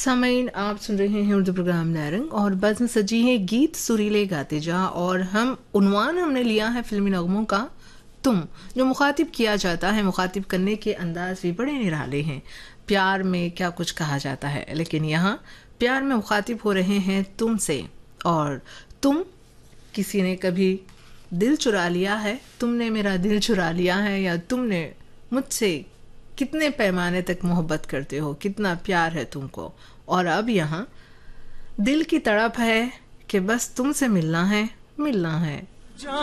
सामीन, आप सुन रहे हैं उर्दू प्रोग्राम नारंग और बज़्म सजी है गीत सुरीले गाते जा। और हमने लिया है फिल्मी नगमों का तुम। जो मुखातिब किया जाता है, मुखातिब करने के अंदाज भी बड़े निराले हैं। प्यार में क्या कुछ कहा जाता है, लेकिन यहाँ प्यार में मुखातिब हो रहे हैं तुमसे। और तुम, किसी ने कभी दिल चुरा लिया है, तुमने मेरा दिल चुरा लिया है, या तुमने मुझसे कितने पैमाने तक मोहब्बत करते हो, कितना प्यार है तुमको। और अब यहाँ दिल की तड़प है कि बस तुमसे मिलना है, मिलना है।